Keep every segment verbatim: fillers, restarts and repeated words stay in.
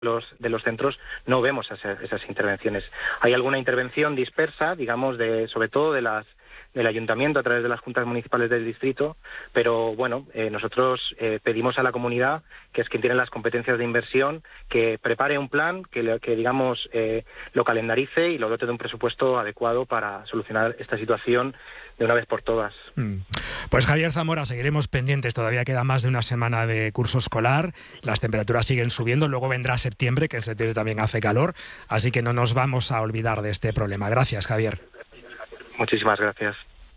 los, de los centros no vemos esas, esas intervenciones. Hay alguna intervención dispersa, digamos, de sobre todo de las del ayuntamiento a través de las juntas municipales del distrito, pero bueno, eh, nosotros eh, pedimos a la comunidad, que es quien tiene las competencias de inversión, que prepare un plan, que, que digamos, eh, lo calendarice y lo dote de un presupuesto adecuado para solucionar esta situación de una vez por todas. Pues Javier Zamora, seguiremos pendientes, todavía queda más de una semana de curso escolar, las temperaturas siguen subiendo, luego vendrá septiembre, que en septiembre también hace calor, así que no nos vamos a olvidar de este problema. Gracias, Javier. Muchísimas gracias.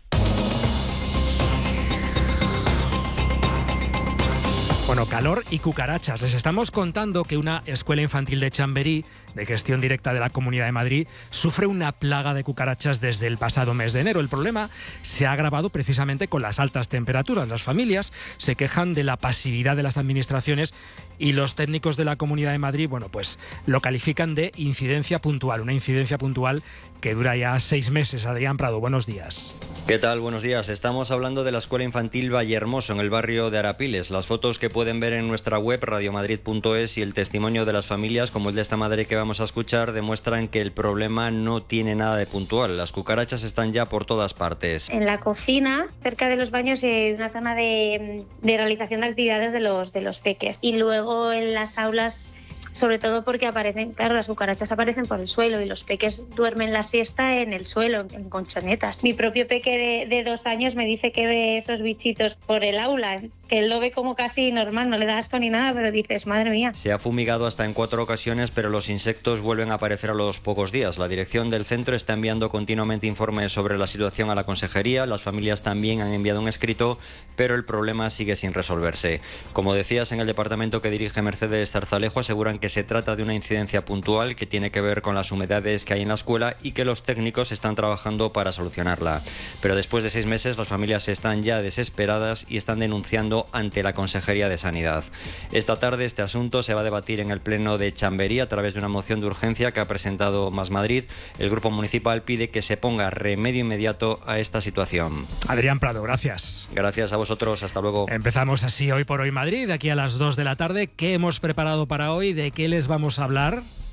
Bueno, calor y cucarachas. Les estamos contando que una escuela infantil de Chamberí, de gestión directa de la Comunidad de Madrid, sufre una plaga de cucarachas desde el pasado mes de enero. El problema se ha agravado precisamente con las altas temperaturas. Las familias se quejan de la pasividad de las administraciones y los técnicos de la Comunidad de Madrid, bueno, pues lo califican de incidencia puntual, una incidencia puntual que dura ya seis meses. Adrián Prado, buenos días. ¿Qué tal? Buenos días. Estamos hablando de la Escuela Infantil Vallehermoso, en el barrio de Arapiles. Las fotos que pueden ver en nuestra web radiomadrid punto es y el testimonio de las familias, como el de esta madre que vamos a escuchar, demuestran que el problema no tiene nada de puntual. Las cucarachas están ya por todas partes. En la cocina, cerca de los baños, hay una zona de, de realización de actividades de los, de los peques. Y luego en las aulas, sobre todo porque aparecen, claro, las cucarachas aparecen por el suelo y los peques duermen la siesta en el suelo, en colchonetas. Mi propio peque de, de dos años me dice que ve esos bichitos por el aula, que él lo ve como casi normal, no le da asco ni nada, pero dices, madre mía. Se ha fumigado hasta en cuatro ocasiones, pero los insectos vuelven a aparecer a los pocos días. La dirección del centro está enviando continuamente informes sobre la situación a la consejería, las familias también han enviado un escrito, pero el problema sigue sin resolverse. Como decías, en el departamento que dirige Mercedes Zarzalejo aseguran que que se trata de una incidencia puntual que tiene que ver con las humedades que hay en la escuela y que los técnicos están trabajando para solucionarla. Pero después de seis meses las familias están ya desesperadas y están denunciando ante la Consejería de Sanidad. Esta tarde este asunto se va a debatir en el Pleno de Chamberí a través de una moción de urgencia que ha presentado Más Madrid. El Grupo Municipal pide que se ponga remedio inmediato a esta situación. Adrián Prado, gracias. Gracias a vosotros, hasta luego. Empezamos así Hoy por Hoy Madrid, aquí a las dos de la tarde. ¿Qué hemos preparado para hoy? ¿De qué les vamos a hablar?